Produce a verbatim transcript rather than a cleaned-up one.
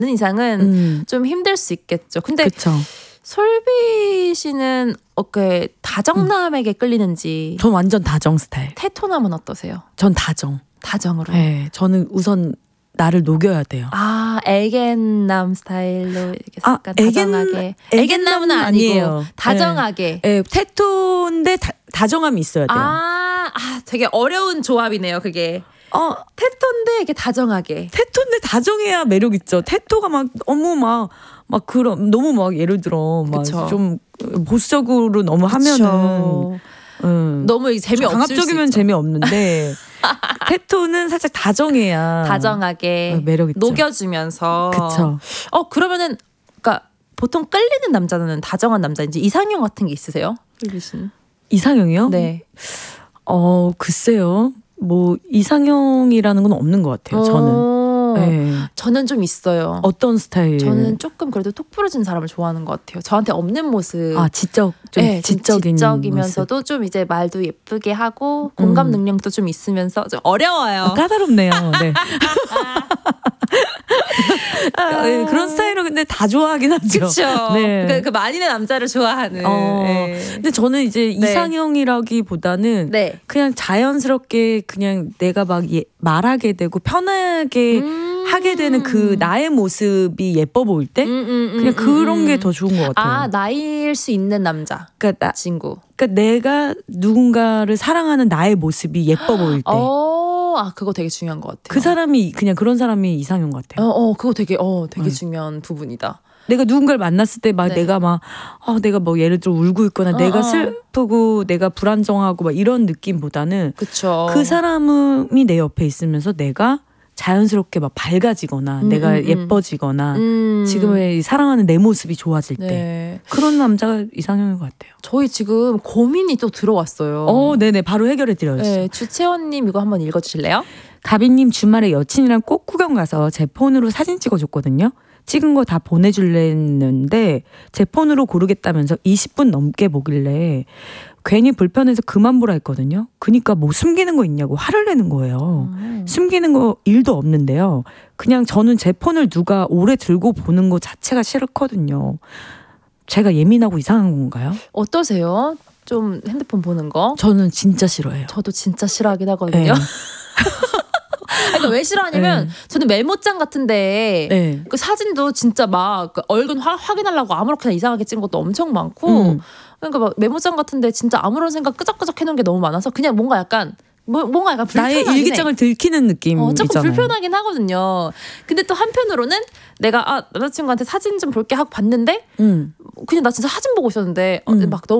이상은 음. 좀 힘들 수 있겠죠. 근데 그쵸. 솔비 씨는 어떻게 다정남에게 끌리는지. 전 완전 다정 스타일. 테토남은 어떠세요? 전 다정. 다정으로. 네, 저는 우선 나를 녹여야 돼요. 아, 애견남 스타일로 이렇게 아, 약간 다정하게. 애견, 애견남은 아니고 아니에요. 다정하게. 네. 네, 테토인데 다, 다정함이 있어야 돼요. 아, 아, 되게 어려운 조합이네요, 그게. 어, 테토인데 이게 다정하게. 테토인데 다정해야 매력 있죠. 테토가 막 너무 막 막 그런 너무 막 예를 들어 막 좀 보수적으로 너무 그쵸. 하면은 음, 너무 재미 없을 강압적이면 재미 없는데 테토는 살짝 다정해야 다정하게 매력 있죠. 녹여주면서. 그렇죠. 어 그러면은 그러니까 보통 끌리는 남자는 다정한 남자인지 이상형 같은 게 있으세요? 끌리시는? 이상형이요? 네. 어 글쎄요. 뭐 이상형이라는 건 없는 것 같아요. 저는. 네. 저는 좀 있어요. 어떤 스타일? 저는 조금 그래도 톡 부러진 사람을 좋아하는 것 같아요. 저한테 없는 모습. 아 지적, 좀 네, 지적인 지적이면서도 모습. 좀 이제 말도 예쁘게 하고 공감 음. 능력도 좀 있으면서 좀 어려워요. 아, 까다롭네요. 네. 아, 네, 그런 스타일은 근데 다 좋아하긴 하죠. 그렇죠. 네. 그, 그 만인의 남자를 좋아하는. 어, 네. 근데 저는 이제 네. 이상형이라기보다는 네. 그냥 자연스럽게 그냥 내가 막 예, 말하게 되고 편하게 음. 하게 되는 그 나의 모습이 예뻐 보일 때 음, 음, 그냥 음, 그런 음. 게 더 좋은 것 같아요. 아, 나일 수 있는 남자. 그러니까 나, 친구. 그러니까 내가 누군가를 사랑하는 나의 모습이 예뻐 보일 때. 어, 아 그거 되게 중요한 것 같아요. 그 사람이 그냥 그런 사람이 이상형 같아요. 어, 어 그거 되게 어 되게 네. 중요한 부분이다. 내가 누군가를 만났을 때 막 네. 내가 막 어, 내가 뭐 예를 들어 울고 있거나 어, 내가 어. 슬프고 내가 불안정하고 막 이런 느낌보다는 그쵸. 그 사람이 내 옆에 있으면서 내가 자연스럽게 막 밝아지거나 음, 내가 음, 예뻐지거나 음. 지금의 사랑하는 내 모습이 좋아질 때 네. 그런 남자가 이상형인 것 같아요. 저희 지금 고민이 또 들어왔어요. 어, 네네 바로 해결해 드려요. 네, 주채원님 이거 한번 읽어주실래요? 가비님 주말에 여친이랑 꽃 구경 가서 제 폰으로 사진 찍어줬거든요. 찍은 거 다 보내줄랬는데 제 폰으로 고르겠다면서 이십 분 넘게 보길래 괜히 불편해서 그만 보라 했거든요. 그러니까 뭐 숨기는 거 있냐고 화를 내는 거예요. 음. 숨기는 거 일도 없는데요. 그냥 저는 제 폰을 누가 오래 들고 보는 거 자체가 싫거든요. 제가 예민하고 이상한 건가요? 어떠세요? 좀 핸드폰 보는 거? 저는 진짜 싫어해요. 저도 진짜 싫어하긴 하거든요. 네. 그러니까 왜 싫어하냐면 네. 저는 메모장 같은데 네. 그 사진도 진짜 막 그 얼굴 화, 확인하려고 아무렇게나 이상하게 찍은 것도 엄청 많고 음. 그러니까 막 메모장 같은데 진짜 아무런 생각 끄적끄적 해놓은 게 너무 많아서 그냥 뭔가 약간 뭐, 뭔가 약간 불편하긴 나의 일기장을 해. 들키는 느낌이잖아요. 어, 조금 불편하긴 하거든요. 근데 또 한편으로는 내가 아, 남자친구한테 사진 좀 볼게 하고 봤는데 음. 그냥 나 진짜 사진 보고 있었는데 음. 막 너무